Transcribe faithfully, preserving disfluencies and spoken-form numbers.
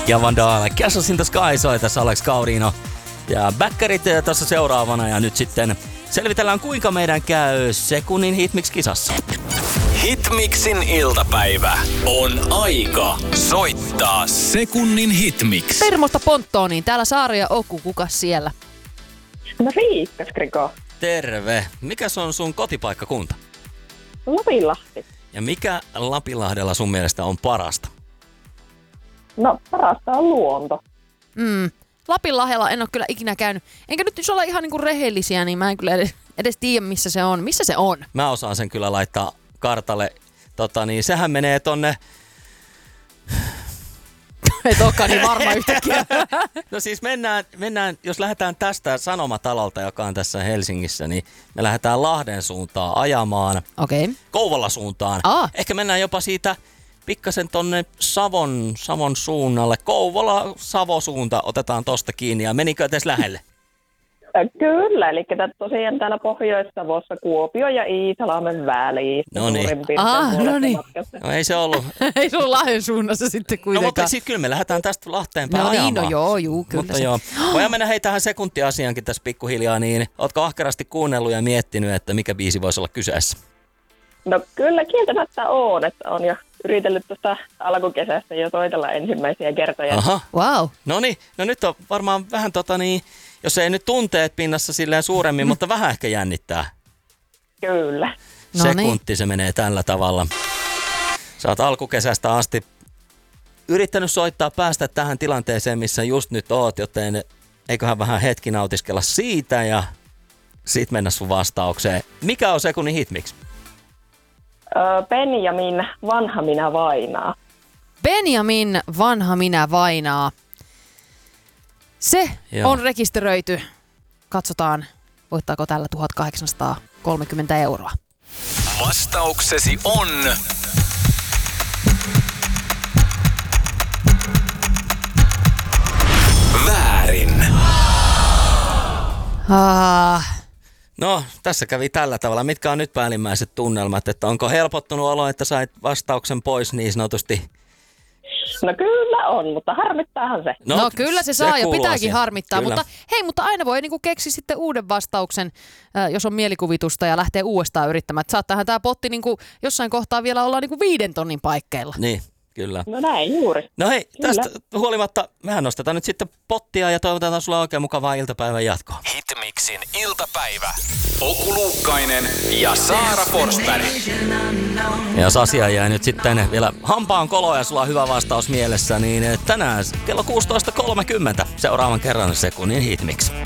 ja Vandal. Castles in the Sky soi tässä Alex Kaurino. Ja backerit tässä seuraavana ja nyt sitten selvitellään kuinka meidän käy sekunnin Hitmix-kisassa. Hitmixin iltapäivä on aika soittaa sekunnin Hitmix. Permosta Ponttooniin. Täällä Saara ja Oku. Kukas siellä? No riittäs, Grego. Terve. Mikäs on sun kotipaikkakunta? Lapinlahti. Ja mikä Lapinlahdella sun mielestä on parasta? No parasta on luonto. Mm. Lapinlahdella en ole kyllä ikinä käynyt. Enkä nyt jos olla ihan niinku rehellisiä, niin mä en kyllä edes, edes tiedä missä se on. Missä se on? Mä osaan sen kyllä laittaa kartalle. Tota niin, sehän menee tonne... Et olekaan niin varma yhtäkkiä. No siis mennään, mennään, jos lähdetään tästä Sanomatalolta, joka on tässä Helsingissä, niin me lähdetään Lahden suuntaan ajamaan. Okei. Okay. Kouvola suuntaan. Aa. Ehkä mennään jopa siitä pikkasen tonne Savon, Savon suunnalle. Kouvola, Savo suunta, otetaan tosta kiinni ja menikö edes lähelle? Kyllä, eli tosiaan täällä Pohjois-Savossa Kuopio ja Iisalmen väliin. No niin. Ah, no niin. No ei se ollut. Ei se ollut Lahden suunnassa sitten No kuitenkaan. mutta sitten kyllä me lähdetään tästä Lahteen päin No ajamaan. niin, no joo, juu, kyllä Mutta se. joo. Voidaan mennä hei tähän sekuntiasiaankin tässä pikkuhiljaa, niin ootko ahkerasti kuunnellut ja miettinyt, että mikä biisi voisi olla kyseessä? No kyllä kieltämättä on, että on jo yritellyt tuosta alkukesästä jo soitella ensimmäisiä kertoja. Aha. Wow. No niin, no nyt on varmaan vähän tota niin, jos ei nyt tunteet pinnassa silleen suuremmin, mutta vähän ehkä jännittää. Kyllä. No Sekunti niin. se menee tällä tavalla. Sä oot alkukesästä asti yrittänyt soittaa päästä tähän tilanteeseen, missä just nyt oot, joten eiköhän vähän hetki nautiskella siitä ja sit mennä sun vastaukseen. Mikä on sekunnin Hitmix? Öö, Benjamin Vanha minä vainaa. Benjamin Vanha minä vainaa. Se Joo. on rekisteröity. Katsotaan, voittaako tällä tuhatkahdeksansataakolmekymmentä euroa. Vastauksesi on... väärin. Ah. No, tässä kävi tällä tavalla. Mitkä on nyt päällimmäiset tunnelmat? Että onko helpottunut olo, että sait vastauksen pois niin sanotusti? No kyllä on, mutta harmittaahan se. No, no kyllä se saa ja kuuluu pitääkin asiaan. harmittaa, Kyllä. mutta hei, mutta aina voi niinku keksiä sitten uuden vastauksen, äh, jos on mielikuvitusta ja lähtee uudestaan yrittämään. Saattaahan tämä potti niinku jossain kohtaa vielä olla niinku viiden tonnin paikkeilla. Niin, kyllä. No näin juuri. No hei, Kyllä. tästä huolimatta mehän nostetaan nyt sitten pottia ja toivotetaan sulle oikein mukavaa iltapäivän jatkoa. Hitmixin iltapäivä. Oku Luukkainen ja Saara Forsberg. Ja jos asia jäi nyt sitten vielä hampaan koloa ja sulla on hyvä vastaus mielessä, niin tänään kello kuusitoista kolmekymmentä seuraavan kerran sekunnin Hitmix.